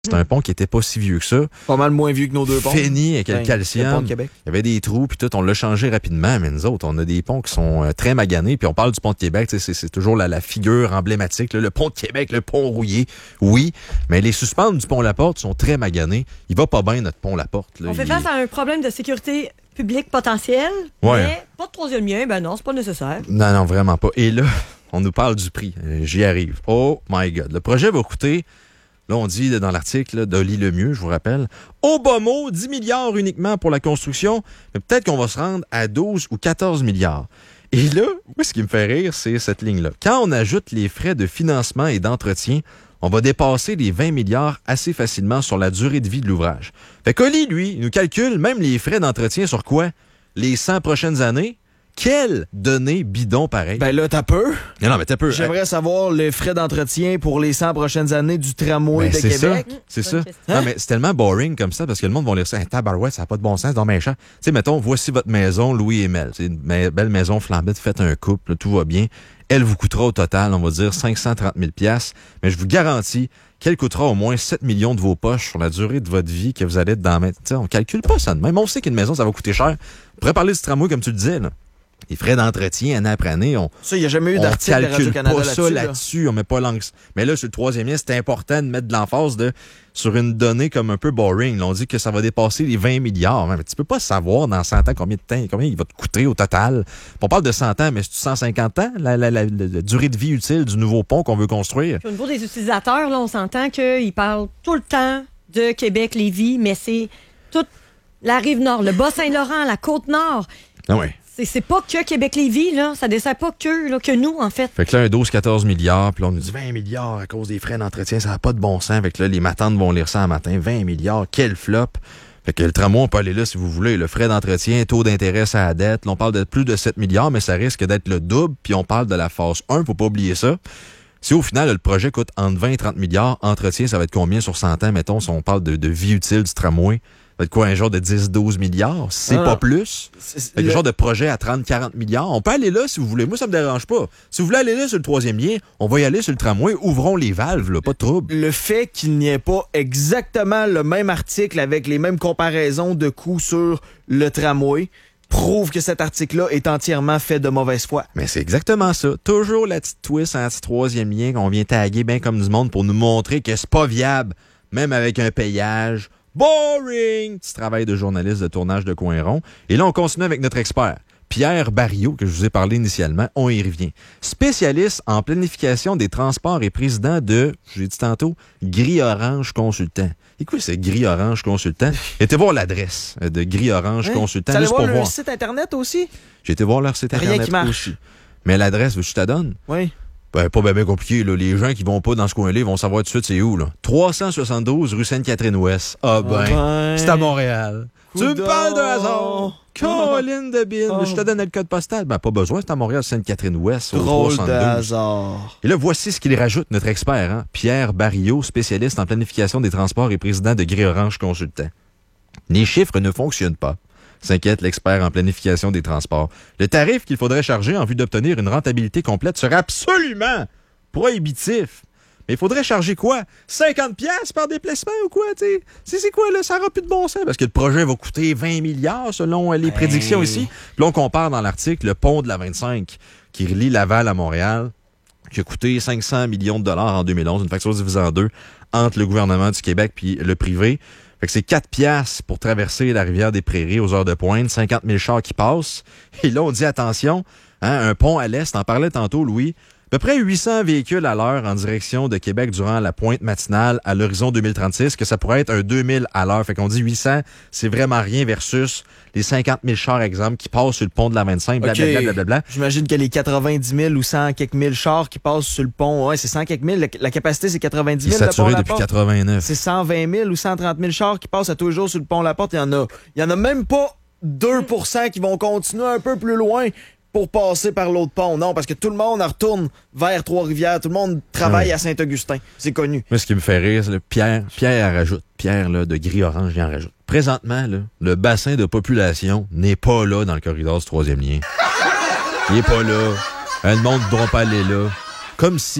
C'est un pont qui était pas si vieux que ça. Pas mal moins vieux que nos deux ponts. Fini avec le Le pont calcium. de Québec. Il y avait des trous, puis tout, on l'a changé rapidement. Mais nous autres, on a des ponts qui sont très maganés. Puis on parle du pont de Québec, c'est toujours la figure emblématique. Là, le pont de Québec, le pont rouillé, oui. Mais les suspentes du pont Laporte sont très maganés. Il va pas bien, notre pont Laporte. Là. On fait face à un problème de sécurité publique potentiel, mais pas de troisième lien. Ben non, c'est pas nécessaire. Non, vraiment pas. Et là, on nous parle du prix. J'y arrive. Oh my God. Le projet va coûter... Là, on dit dans l'article d'Oli Lemieux, je vous rappelle, au bas mot, 10 milliards uniquement pour la construction, mais peut-être qu'on va se rendre à 12 ou 14 milliards. Et là, moi, ce qui me fait rire, c'est cette ligne-là. Quand on ajoute les frais de financement et d'entretien, on va dépasser les 20 milliards assez facilement sur la durée de vie de l'ouvrage. Fait qu'Oli, lui, il nous calcule même les frais d'entretien sur quoi? Les 100 prochaines années? Quelle donnée bidon pareil? Ben là, t'as peu. Non, mais t'as peu. J'aimerais savoir les frais d'entretien pour les 100 prochaines années du tramway de Québec. C'est ça. Non, mais c'est tellement boring comme ça parce que le monde va lire ça. Un tabarouette, ça n'a pas de bon sens, dans méchant. Tu sais, mettons, voici votre maison, Louis et Mel. C'est une belle maison flambée, faites un couple, tout va bien. Elle vous coûtera au total, on va dire, 530 000 $. Mais je vous garantis qu'elle coûtera au moins 7 millions de vos poches sur la durée de votre vie que vous allez être dans la... T'sais, on calcule pas ça de même. On sait qu'une maison, ça va coûter cher. On pourrait parler du tramway, comme tu le disais, là. Les frais d'entretien, année après année, ça, il n'y a jamais eu d'article de Radio-Canada là-dessus. On calcule pas ça là-dessus, on met pas l'angle. Mais là, sur le troisième lien, c'est important de mettre de l'emphase sur une donnée comme un peu boring. Là, on dit que ça va dépasser les 20 milliards. Mais tu peux pas savoir dans 100 ans combien il va te coûter au total. On parle de 100 ans, mais c'est 150 ans, la durée de vie utile du nouveau pont qu'on veut construire. Puis au niveau des utilisateurs, là, on s'entend qu'ils parlent tout le temps de Québec-Lévis, mais c'est toute la Rive-Nord, le Bas-Saint-Laurent, la Côte-Nord. Ah ouais. C'est pas que Québec-Lévis, là. Ça dessert pas que nous, en fait. Fait que là, un 12-14 milliards, puis là, on nous dit 20 milliards à cause des frais d'entretien, ça n'a pas de bon sens. Fait que là, les matantes vont lire ça un matin. 20 milliards, quel flop. Fait que le tramway, on peut aller là si vous voulez. Le frais d'entretien, taux d'intérêt à la dette. Là, on parle de plus de 7 milliards, mais ça risque d'être le double. Puis on parle de la phase 1, faut pas oublier ça. Si au final, le projet coûte entre 20 et 30 milliards, entretien, ça va être combien sur 100 ans, mettons, si on parle de vie utile du tramway? Ça va être quoi, un genre de 10-12 milliards? C'est pas plus. C'est un genre de projet à 30-40 milliards. On peut aller là si vous voulez. Moi, ça me dérange pas. Si vous voulez aller là sur le troisième lien, on va y aller sur le tramway. Ouvrons les valves, là, pas de trouble. Le fait qu'il n'y ait pas exactement le même article avec les mêmes comparaisons de coûts sur le tramway prouve que cet article-là est entièrement fait de mauvaise foi. Mais c'est exactement ça. Toujours la petite twist en petit troisième lien qu'on vient taguer bien comme du monde pour nous montrer que c'est pas viable, même avec un payage. Boring! Petit travail de journaliste de tournage de Coin Rond. Et là, on continue avec notre expert, Pierre Barriot, que je vous ai parlé initialement. On y revient. Spécialiste en planification des transports et président de, j'ai dit tantôt, Gris Orange Consultant. Et quoi, c'est Gris Orange Consultant? J'ai été voir l'adresse de Gris Orange Consultant. Tu allais juste voir pour leur site Internet aussi? J'ai été voir leur site Rien Internet qui marche. aussi. Mais l'adresse, veux-tu que je te la donne? Oui. Ben, pas bien compliqué, là. Les gens qui vont pas dans ce coin-là, ils vont savoir tout de suite c'est où, là. 372 rue Sainte-Catherine-Ouest. Ah ben, c'est à Montréal. Tu me parles de hasard. Caroline de Bine. Je te donne le code postal. Ben, pas besoin, c'est à Montréal, Sainte-Catherine-Ouest. Drôle de hasard. Et là, voici ce qu'il rajoute, notre expert, hein? Pierre Barriot, spécialiste en planification des transports et président de Gris Orange Consultant. Les chiffres ne fonctionnent pas, s'inquiète l'expert en planification des transports. Le tarif qu'il faudrait charger en vue d'obtenir une rentabilité complète serait absolument prohibitif. Mais il faudrait charger quoi? 50$ par déplacement ou quoi? C'est quoi, là? Ça n'aura plus de bon sens. Parce que le projet va coûter 20 milliards selon les prédictions ici. Puis là, on compare dans l'article le pont de la 25 qui relie Laval à Montréal, qui a coûté 500 millions de dollars en 2011, une facture divisée en deux entre le gouvernement du Québec puis le privé. Fait que c'est 4$ pour traverser la rivière des Prairies aux heures de pointe, 50 000 chars qui passent. Et là, on dit attention, hein, un pont à l'est, t'en parlais tantôt, Louis, à peu près 800 véhicules à l'heure en direction de Québec durant la pointe matinale à l'horizon 2036, que ça pourrait être un 2000 à l'heure. Fait qu'on dit 800, c'est vraiment rien versus les 50 000 chars, exemple, qui passent sur le pont de la 25, blablabla. J'imagine que les 90 000 ou 100 quelques mille chars qui passent sur le pont, ouais, c'est 100 quelques mille. La capacité, c'est 90 000. C'est saturé depuis 89. C'est 120 000 ou 130 000 chars qui passent à tous les jours sur le pont La Porte. Il y en a même pas 2% qui vont continuer un peu plus loin pour passer par l'autre pont. Non, parce que tout le monde retourne vers Trois-Rivières. Tout le monde travaille à Saint-Augustin. C'est connu. Mais ce qui me fait rire, c'est Pierre en rajoute. Pierre, là, de Gris Orange, il en rajoute. Présentement, là, le bassin de population n'est pas là dans le corridor du troisième lien. Il est pas là. Le monde ne pourra pas aller là. Comme si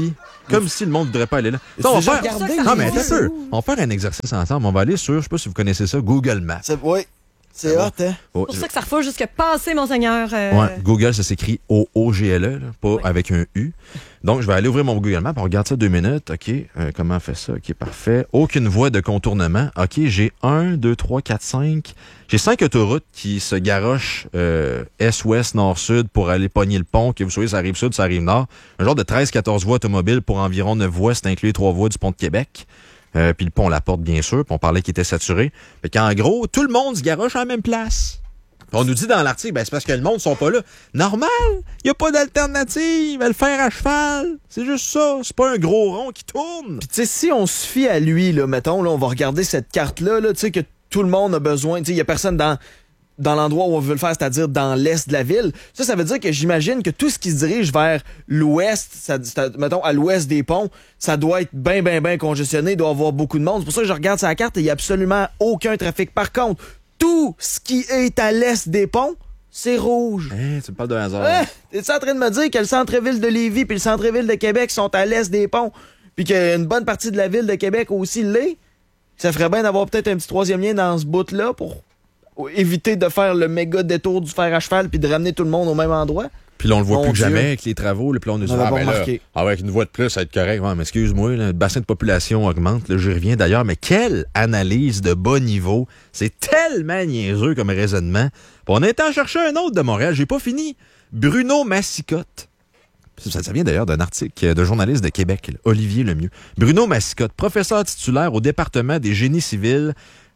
Comme si le monde ne voudrait pas aller là. Tu Ça, on déjà va faire... regardé Non, mais les attends un peu. vidéos? On va faire un exercice ensemble. On va aller sur, je sais pas si vous connaissez ça, Google Maps. Oui, c'est hot, hein? Oh, C'est pour ça que ça refuse jusqu'à passer, Monseigneur. Ouais, Google, ça s'écrit O-O-G-L-E, là, pas avec un U. Donc, je vais aller ouvrir mon Google Maps. On regarde ça 2 minutes. OK. Comment on fait ça? OK, parfait. Aucune voie de contournement. OK, j'ai 1, 2, 3, 4, 5. J'ai 5 autoroutes qui se garochent est-ouest, nord-sud pour aller pogner le pont. Que vous soyez, ça arrive sud, ça arrive nord. Un genre de 13-14 voies automobiles pour environ 9 voies. C'est inclus les 3 voies du pont de Québec. Puis le pont La Porte, bien sûr. Puis on parlait qu'il était saturé. Fait qu'en gros, tout le monde se garoche à la même place. On nous dit dans l'article, ben c'est parce que le monde ne sont pas là. Normal, il n'y a pas d'alternative. Le fer à cheval, c'est juste ça. C'est pas un gros rond qui tourne. Puis tu sais, si on se fie à lui, là, mettons, là, on va regarder cette carte-là, là, tu sais, que tout le monde a besoin. Tu sais, il n'y a personne dans l'endroit où on veut le faire, c'est-à-dire dans l'est de la ville. Ça veut dire que j'imagine que tout ce qui se dirige vers l'ouest, mettons, à l'ouest des ponts, ça doit être bien congestionné, il doit y avoir beaucoup de monde. C'est pour ça que je regarde sa carte et il n'y a absolument aucun trafic. Par contre, tout ce qui est à l'est des ponts, c'est rouge. Tu me parles de hasard. T'es-tu en train de me dire que le centre-ville de Lévis puis le centre-ville de Québec sont à l'est des ponts, puis qu'une bonne partie de la ville de Québec aussi l'est? Ça ferait bien d'avoir peut-être un petit troisième lien dans ce bout-là pour éviter de faire le méga détour du fer à cheval puis de ramener tout le monde au même endroit. Puis là, on le voit Mon plus que Dieu. jamais avec les travaux. Là, puis là, on nous dit, avec une voie de plus, ça va être correct. Ouais, mais excuse-moi, là, le bassin de population augmente. Là, j'y reviens d'ailleurs. Mais quelle analyse de bas niveau. C'est tellement niaiseux comme raisonnement. Puis on a été en chercher un autre de Montréal. J'ai pas fini. Bruno Massicotte. Ça vient d'ailleurs d'un article d'un journaliste de Québec, là, Olivier Lemieux. Bruno Massicotte, professeur titulaire au département des génies civils,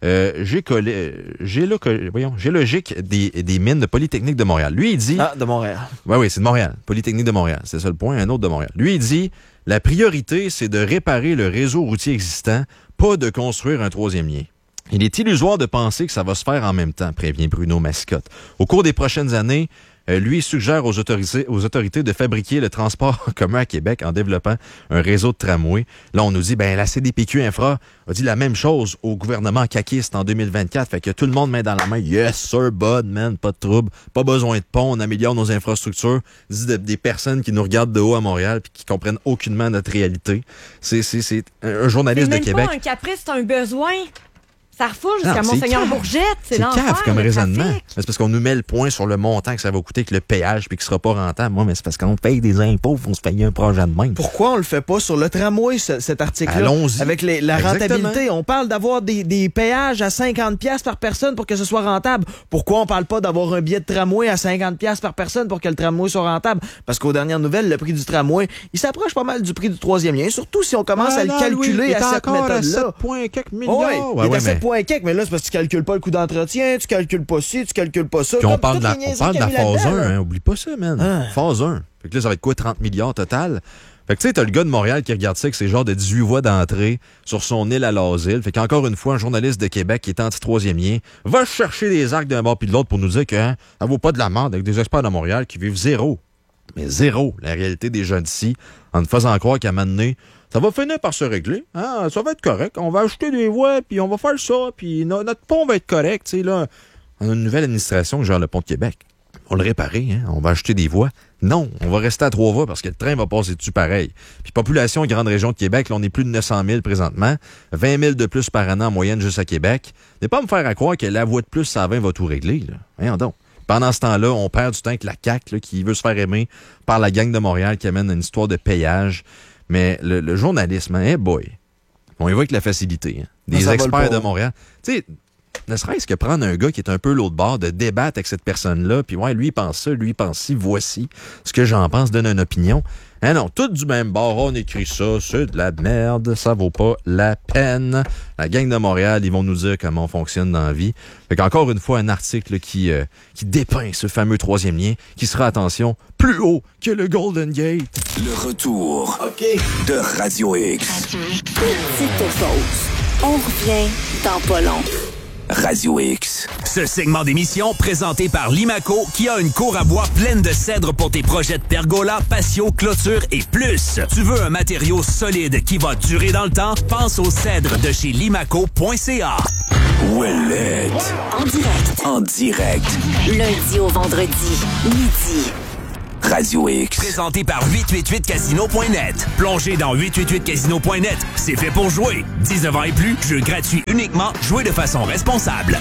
géologique des mines de Polytechnique de Montréal. Lui, il dit... Ah, de Montréal. Oui, c'est de Montréal. Polytechnique de Montréal. C'est ça le point, un autre de Montréal. Lui, il dit, la priorité, c'est de réparer le réseau routier existant, pas de construire un troisième lien. Il est illusoire de penser que ça va se faire en même temps, prévient Bruno Massicotte. Au cours des prochaines années, lui suggère aux autorités de fabriquer le transport en commun à Québec en développant un réseau de tramway. Là, on nous dit, la CDPQ Infra a dit la même chose au gouvernement caquiste en 2024. Fait que tout le monde met dans la main, yes sir, bud, man, pas de trouble, pas besoin de pont, on améliore nos infrastructures. Dit des personnes qui nous regardent de haut à Montréal puis qui comprennent aucunement notre réalité. C'est un journaliste de Québec. C'est même pas un caprice, c'est un besoin. Ça refoule jusqu'à Monseigneur Bourgette. C'est l'enfer, cave comme le raisonnement. trafic. C'est parce qu'on nous met le point sur le montant que ça va coûter avec le péage puis qu'il sera pas rentable. Moi, mais c'est parce qu'on paye des impôts, faut se payer un projet de même. Pourquoi on le fait pas sur le tramway, cet article-là? Allons-y. Avec la Exactement. rentabilité. On parle d'avoir des péages à 50$ par personne pour que ce soit rentable. Pourquoi on parle pas d'avoir un billet de tramway à 50$ par personne pour que le tramway soit rentable? Parce qu'aux dernières nouvelles, le prix du tramway, il s'approche pas mal du prix du troisième lien. Surtout si on commence à le calculer à cette méthode-là. 7 quelques milliards. Oui, il est à 7 points quelques, mais là, c'est parce que tu calcules pas le coût d'entretien, tu calcules pas ci, tu calcules pas ça. Puis on Comme parle de toutes la, les on parle de la niaiseries qu'il y a mis phase 1, là-dedans, là. hein. Oublie pas ça, man. Ah. Phase 1. Fait que là, ça va être quoi, 30 milliards total? Fait que tu sais, t'as le gars de Montréal qui regarde ça, que c'est genre de 18 voies d'entrée sur son île à l'asile. Fait qu'encore une fois, un journaliste de Québec qui est anti-troisième lien va chercher des arcs d'un bord puis de l'autre pour nous dire que ça vaut pas de la merde avec des experts de Montréal qui vivent zéro. Mais zéro, la réalité des gens d'ici, en nous faisant croire qu'à un moment donné, ça va finir par se régler. Hein? Ça va être correct. On va acheter des voies, puis on va faire ça, puis notre pont va être correct. Tu sais, là, on a une nouvelle administration qui gère le pont de Québec. On va le réparer, hein? On va acheter des voies. Non, on va rester à 3 voies parce que le train va passer dessus pareil. Puis population grande région de Québec, là, on est plus de 900 000 présentement. 20 000 de plus par an en moyenne juste à Québec. Ne pas me faire à croire que la voie de plus, ça 20 va tout régler. Là. Voyons donc. Pendant ce temps-là, on perd du temps avec la CAQ là, qui veut se faire aimer par la gang de Montréal qui amène une histoire de payage. Mais le journalisme, hein, boy, on y va avec la facilité. Hein. Des experts de Montréal. Tu sais, ne serait-ce que prendre un gars qui est un peu l'autre bord, de débattre avec cette personne-là, puis ouais, lui il pense ça, lui il pense ci, voici ce que j'en pense, donne une opinion. Hein, non, tout du même bord, on écrit ça, c'est de la merde, ça vaut pas la peine. La gang de Montréal, ils vont nous dire comment on fonctionne dans la vie. Fait qu'encore une fois, un article là, qui dépeint ce fameux troisième lien, qui sera, attention, plus haut que le Golden Gate. Le retour de Radio X. Petite pause. On revient dans pas long. Radio X. Ce segment d'émission présenté par Limaco qui a une cour à bois pleine de cèdre pour tes projets de pergola, patio, clôture et plus. Tu veux un matériau solide qui va durer dans le temps? Pense au cèdre de chez limaco.ca. Ouellette. En direct. En direct. Lundi au vendredi, midi. Radio X. Présenté par 888casino.net. Plongez dans 888casino.net. C'est fait pour jouer. 19 ans et plus, jeu gratuit uniquement. Jouez de façon responsable.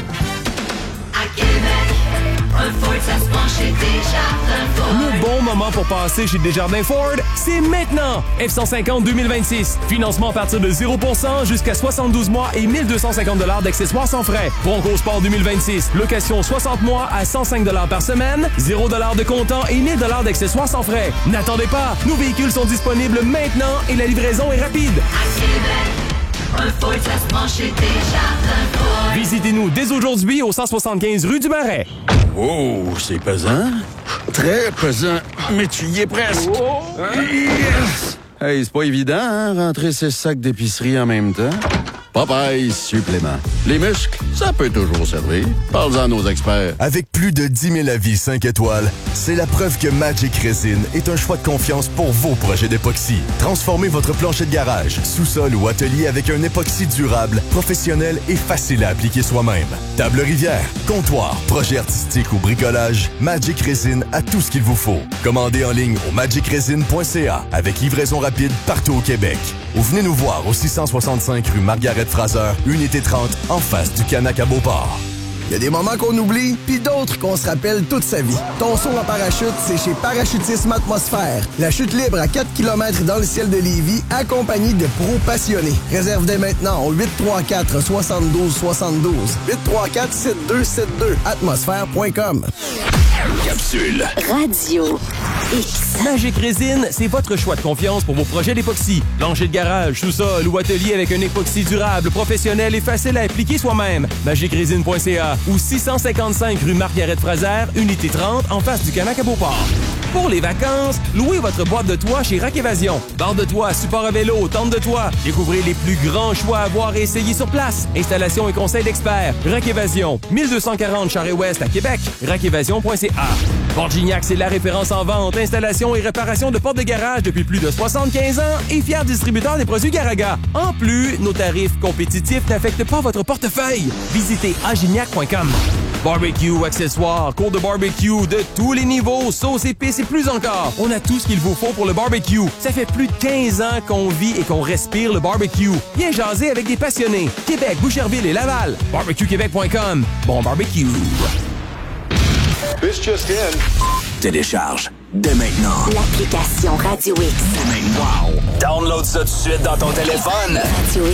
À Québec, un Ford, ça se prend chez Desjardins Ford. Le bon moment pour passer chez Desjardins Ford, c'est maintenant! F-150 2026. Financement à partir de 0% jusqu'à 72 mois et 1250 $ d'accessoires sans frais. Bronco Sport 2026. Location 60 mois à 105 $ par semaine. 0 $ de comptant et 1000 $ d'accessoires sans frais. N'attendez pas! Nos véhicules sont disponibles maintenant et la livraison est rapide. À Québec, un Ford, ça se prend chez Desjardins Ford. Visitez-nous dès aujourd'hui au 175 rue du Marais. Oh, c'est pesant. Très pesant. Mais tu y es presque. Yes! Hey, c'est pas évident, hein, rentrer ces sacs d'épicerie en même temps. Popeye supplément. Les muscles, ça peut toujours servir. Parle-en à nos experts. Avec plus de 10 000 avis 5 étoiles, c'est la preuve que Magic Resin est un choix de confiance pour vos projets d'époxy. Transformez votre plancher de garage, sous-sol ou atelier avec un époxy durable, professionnel et facile à appliquer soi-même. Table rivière, comptoir, projet artistique ou bricolage, Magic Resin a tout ce qu'il vous faut. Commandez en ligne au magicresin.ca avec livraison rapide partout au Québec. Ou venez nous voir au 665 rue Margaret-Fraser, unité 30, en face du Canac à Beauport. Il y a des moments qu'on oublie, puis d'autres qu'on se rappelle toute sa vie. Ton saut en parachute, c'est chez Parachutisme Atmosphère. La chute libre à 4 km dans le ciel de Lévis, accompagnée de pros passionnés. Réserve dès maintenant au 834-7272. 834-7272. Atmosphère.com. Capsule. Radio X. Magic Resin, c'est votre choix de confiance pour vos projets d'époxy. Plancher de garage, sous-sol ou atelier avec un époxy durable, professionnel et facile à appliquer soi-même. magicresin.ca ou 655 rue Margaret-Fraser, unité 30, en face du Canac à Beauport. Pour les vacances, louez votre boîte de toit chez Rack Évasion. Barre de toit, support à vélo, tente de toit. Découvrez les plus grands choix à voir et essayer sur place. Installation et conseils d'experts. Rack Évasion, 1240 Charest-Ouest à Québec. rackévasion.ca. Porte Gignac, c'est la référence en vente, installation et réparation de portes de garage depuis plus de 75 ans et fier distributeur des produits Garaga. En plus, nos tarifs compétitifs n'affectent pas votre portefeuille. Visitez agignac.com. Barbecue, accessoires, cours de barbecue de tous les niveaux, sauces, épices et plus encore. On a tout ce qu'il vous faut pour le barbecue. Ça fait plus de 15 ans qu'on vit et qu'on respire le barbecue. Viens jaser avec des passionnés. Québec, Boucherville et Laval. BarbecueQuébec.com. Bon barbecue. This just in. Télécharge dès maintenant L'application Radio X. Wow! Download ça tout de suite dans ton téléphone. Radio